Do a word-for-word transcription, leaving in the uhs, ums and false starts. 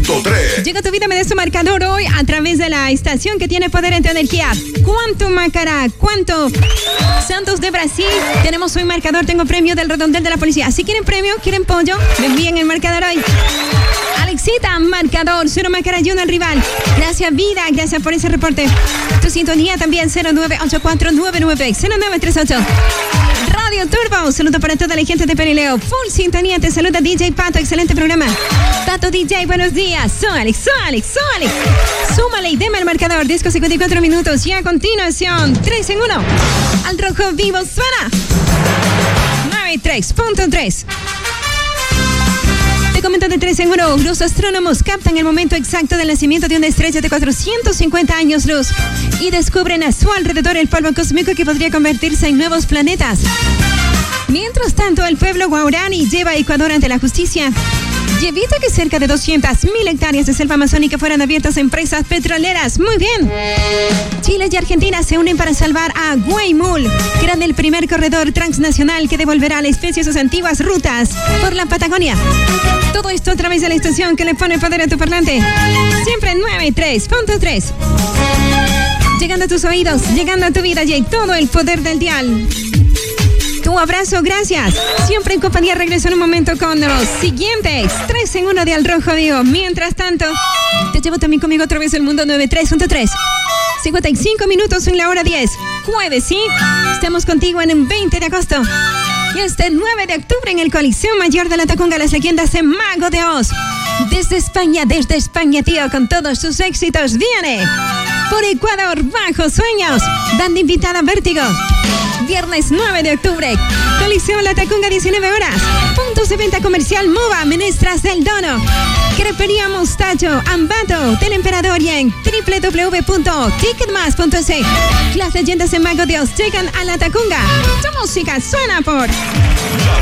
punto tres. Llega tu vida, me des tu marcador hoy a través de la estación que tiene poder en tu energía. ¿Cuánto Macará? ¿Cuánto Santos de Brasil? Tenemos hoy marcador, tengo premio del redondel de la policía. Si quieren premio, quieren pollo, me envíen el marcador hoy. Alexita, marcador, cero Macará y uno al rival. Gracias, vida, gracias por ese reporte. Tu sintonía también, cero nueve ocho cuatro nueve nueve cero nueve tres ocho. Radio Turbo, saludo para toda la gente de Perileo. Full sintonía, te saluda D J Pato, excelente programa. Pato D J, buenos días. Soy Alex, soy Alex, soy Alex. Súmale y deme el marcador, disco cincuenta y cuatro minutos. Y a continuación, tres en uno. Al rojo vivo suena. noventa y tres punto tres. Te comento de tres en uno. Los astrónomos captan el momento exacto del nacimiento de una estrella de cuatrocientos cincuenta años luz y descubren a su alrededor el polvo cósmico que podría convertirse en nuevos planetas. Mientras tanto, el pueblo guaraní lleva a Ecuador ante la justicia y evita que cerca de doscientas mil hectáreas de selva amazónica fueran abiertas a empresas petroleras. Muy bien. Chile y Argentina se unen para salvar a Guaymul, que era el primer corredor transnacional que devolverá a la especie sus antiguas rutas por la Patagonia. Todo esto a través de la estación que le pone poder a tu parlante. Siempre noventa y tres punto tres. Llegando a tus oídos, llegando a tu vida y todo el poder del dial. Tu abrazo, gracias. Siempre en compañía, regreso en un momento con los siguientes tres en uno de Al Rojo Vivo. Mientras tanto, te llevo también conmigo otra vez el mundo noventa y tres punto tres. cincuenta y cinco minutos en la hora diez. Jueves, ¿sí? Estamos contigo en el veinte de agosto. Y este nueve de octubre en el Coliseo Mayor de la Tacunga, las leyendas de Mago de Oz. Desde España, desde España, tío, con todos sus éxitos, viene por Ecuador, Bajo Sueños, banda invitada Vértigo. Viernes nueve de octubre, Coliseo La Tacunga, diecinueve horas. Puntos de venta comercial Mova, Menestras del Dono, Crepería Mostacho, Ambato, del Emperador y en doble u doble u doble u punto ticketmas punto es. Las leyendas de Mago de Oz llegan a La Tacunga. Tu música suena por La